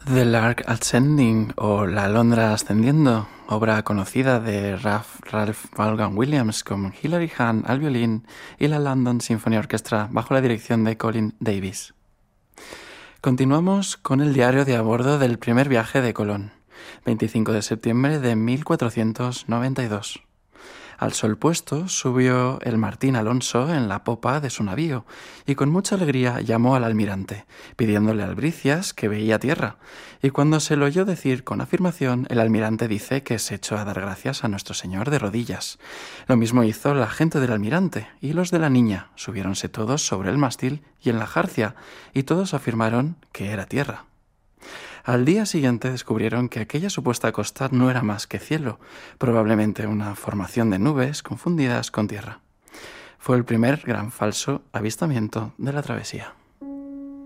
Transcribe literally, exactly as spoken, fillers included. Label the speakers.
Speaker 1: The Lark Ascending o La Alondra Ascendiendo, obra conocida de Ralph, Ralph Vaughan Williams con Hilary Hahn al violín y la London Symphony Orchestra bajo la dirección de Colin Davis. Continuamos con el diario de a bordo del primer viaje de Colón, veinticinco de septiembre de mil cuatrocientos noventa y dos. Al sol puesto subió el Martín Alonso en la popa de su navío y con mucha alegría llamó al almirante, pidiéndole albricias que veía tierra, y cuando se lo oyó decir con afirmación, el almirante dice que se echó a dar gracias a nuestro Señor de rodillas. Lo mismo hizo la gente del almirante y los de la niña, subiéronse todos sobre el mástil y en la jarcia, y todos afirmaron que era tierra. Al día siguiente descubrieron que aquella supuesta costa no era más que cielo, probablemente una formación de nubes confundidas con tierra. Fue el primer gran falso avistamiento de la travesía.